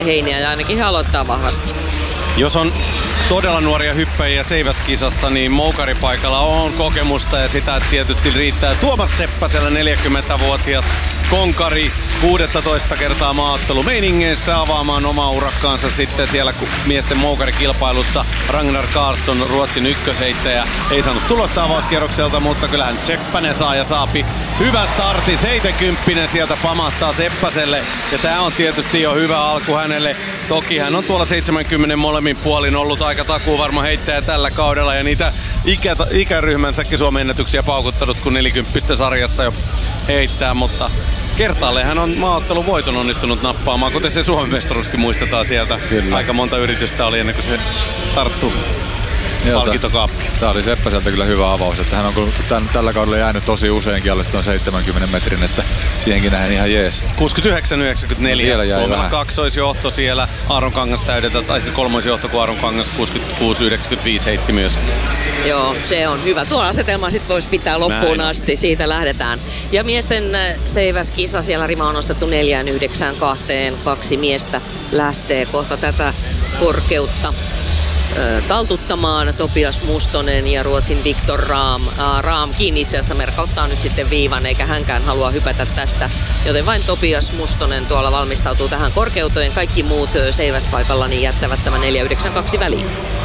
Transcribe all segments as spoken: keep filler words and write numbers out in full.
heiniä ja ainakin he aloittaa vahvasti. Jos on todella nuoria hyppäjiä seiväskisossa, niin moukaripaikalla on kokemusta ja sitä tietysti riittää. Tuomas Seppäsellä neljäkymmentävuotias konkari kuusitoista kertaa maaottelu meiningeissä avaamaan omaa urakkaansa sitten siellä miesten moukarikilpailussa. Ragnar Karlsson, Ruotsin ykkösheittäjä, ei saanut tulosta avauskierrokselta, mutta kyllähän Seppänen saa ja saapi hyvä startti. seitsemänkymmentä sieltä pamahtaa Seppäselle ja tää on tietysti jo hyvä alku hänelle. Toki hän on tuolla seitsemänkymmentä molemmin puolin ollut aika takuuvarma heittäjä tällä kaudella ja niitä ikä, ikäryhmänsäkin Suomen ennätyksiä paukuttanut, kun neljäkymmentä sarjassa jo heittää, mutta kertaalleen hän on maaottelun voiton onnistunut nappaamaan, kuten se Suomen mestaruuskin muistetaan sieltä. Kyllä. Aika monta yritystä oli ennen kuin se tarttui palkintokaappiin. Tämä oli Seppäseltä kyllä hyvä avaus, että hän on tämän, tällä kaudella jäänyt tosi useinkin alle tuon seitsemänkymmenen metrin, että siihenkin nähdään ihan jees. kuusikymmentäyhdeksän yhdeksänkymmentäneljä, Suomella kaksoisjohto siellä, Aaron Kangas täydetä, tai siis kolmoisjohto, kun Aaron Kangas kuusikymmentäkuusi yhdeksänkymmentäviisi heitti myös. Joo, se on hyvä. Tuo asetelma sit voisi pitää loppuun Näin. asti, siitä lähdetään. Ja miesten seiväskisa, siellä rima on nostettu neljään yhdeksään kahteen, kaksi miestä lähtee kohta tätä korkeutta taltuttamaan. Topias Mustonen ja Ruotsin Viktor Rahm. Rahmkin itse asiassa merkauttaa nyt sitten viivan, eikä hänkään halua hypätä tästä. Joten vain Topias Mustonen tuolla valmistautuu tähän korkeuteen. Kaikki muut seiväspaikalla niin jättävät tämän neljä yhdeksän kaksi väliin.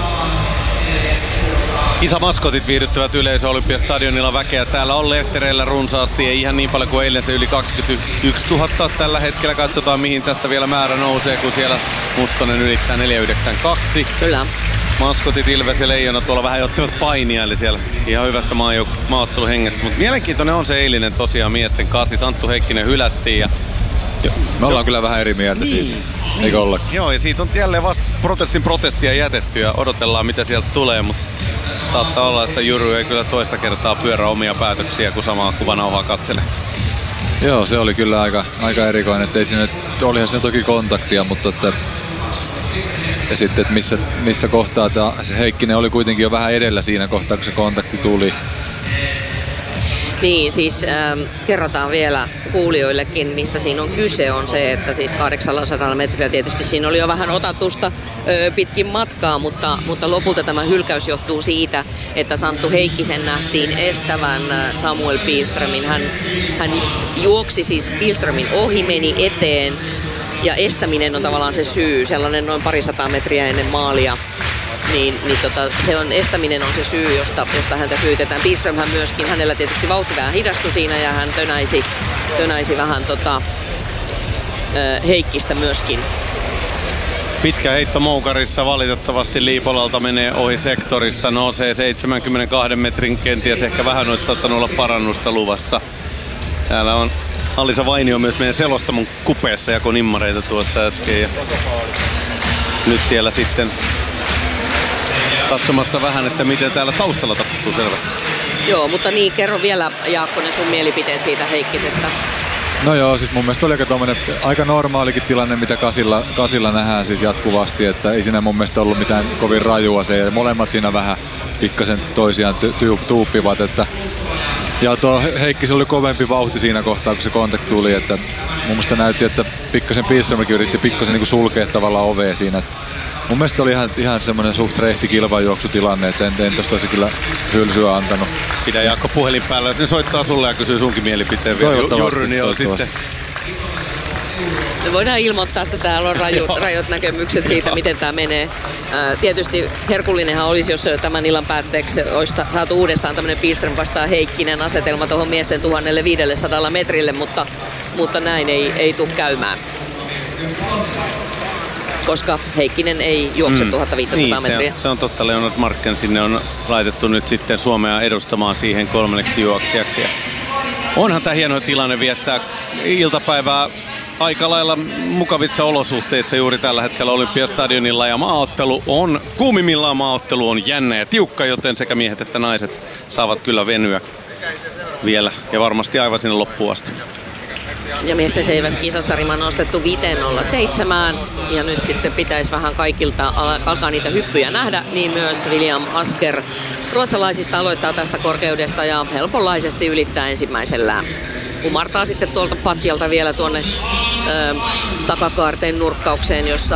Kisamaskotit viihdyttävät yleisö Olympiastadionilla väkeä. Täällä on lehtereillä runsaasti, ei ihan niin paljon kuin eilen se yli kaksikymmentäyksituhatta. Tällä hetkellä katsotaan mihin tästä vielä määrä nousee, kun siellä Mustonen ylittää neljä yhdeksän kaksi. Kyllä. Maskotit Ilves ja Leijona tuolla vähän ottivat painia, eli siellä ihan hyvässä maaotteluhengessä. Mutta mielenkiintoinen on se eilinen tosiaan miesten kasi. Santtu Heikkinen hylättiin ja me ollaan kyllä vähän eri mieltä niin, siitä, niin. Eikö olla? Joo, ja siitä on jälleen vasta protestin protestia jätetty ja odotellaan mitä sieltä tulee, mutta saattaa olla, että Jyry ei kyllä toista kertaa pyörä omia päätöksiä, kun samaa kuvanauhaa katselee. Joo, se oli kyllä aika, aika erikoinen, että ei siinä, olihan siinä toki kontaktia, mutta että ja sitten, että missä, missä kohtaa tämä, se Heikkinen oli kuitenkin jo vähän edellä siinä kohtaa, kun se kontakti tuli. Niin, siis ähm, kerrotaan vielä kuulijoillekin, mistä siinä on kyse. On se, että siis kahdeksansataa metriä tietysti siinä oli jo vähän otatusta ö, pitkin matkaa, mutta, mutta lopulta tämä hylkäys johtuu siitä, että Santtu Heikkisen nähtiin estävän Samuel Pihlströmin. Hän, hän juoksi siis Pihlströmin ohi, meni eteen ja estäminen on tavallaan se syy, sellainen noin parisataa metriä ennen maalia. Niin, niin tota, se on, estäminen on se syy, josta, josta häntä syytetään. Pihlströmhän myöskin, hänellä tietysti vauhti vähän hidastui siinä ja hän tönäisi, tönäisi vähän tota, Heikkistä myöskin. Pitkä heitto moukarissa valitettavasti Liipolalta menee ohi sektorista, nousee seitsemänkymmentäkaksi metrin, kenties ehkä vähän olisi saattanut olla parannusta luvassa. Täällä on Alisa Vainio myös meidän selostamon kupeessa, jako nimmareita tuossa äsken. Ja nyt siellä sitten katsomassa vähän, että miten täällä taustalla tapahtuu selvästi. Joo, mutta niin, kerro vielä Jaakkonen sun mielipiteet siitä Heikkisestä. No joo, siis mun mielestä oli aika, aika normaalikin tilanne, mitä kasilla, kasilla nähdään siis jatkuvasti, että ei siinä mun mielestä ollut mitään kovin rajua se, ja molemmat siinä vähän pikkasen toisiaan ty- tuuppivat, että ja tuo Heikkisellä oli kovempi vauhti siinä kohtaa, kun se kontakti tuli, että mun mielestä näytti, että pikkasen Pihlströmkin yritti pikkasen niin kuin sulkea tavallaan ovea siinä. Mun mielestä se oli ihan, ihan semmoinen suht rehti kilpajuoksutilanne, että en, en tosta olisi kyllä hylsyä antanut. Pidä Jaakko puhelin päällä, jos ne soittaa sulle ja kysyy sunkin mielipiteen vielä. Jurry, niin on sitten. Me voidaan ilmoittaa, että täällä on raju, rajut näkemykset siitä, miten tämä menee. Ää, tietysti herkullinenhan olisi, jos tämän illan päätteeksi olisi saatu uudestaan tämmöinen Pihlström vastaan Heikkinen asetelma tuohon miesten tuhatviisisataa metrille, mutta, mutta näin ei, ei tule käymään. Koska Heikkinen ei juokse mm. tuhatviisisataa niin, metriä. Se on, se on totta, Leonard Marken sinne on laitettu nyt sitten Suomea edustamaan siihen kolmanneksi juoksijaksi. Ja onhan tämä hieno tilanne viettää iltapäivää aika lailla mukavissa olosuhteissa juuri tällä hetkellä Olympiastadionilla, ja maaottelu on, kuumimmillaan maaottelu on jännä ja tiukka, joten sekä miehet että naiset saavat kyllä venyä vielä ja varmasti aivan sinne loppuun asti. Ja miesten seiväskisassa rima nostettu viisi nolla seitsemän ja nyt sitten pitäisi vähän kaikilta alkaa niitä hyppyjä nähdä, niin myös William Asker ruotsalaisista aloittaa tästä korkeudesta ja helponlaisesti ylittää ensimmäisellään. Kumartaa sitten tuolta patjalta vielä tuonne ö, takakaarteen nurkkaukseen, jossa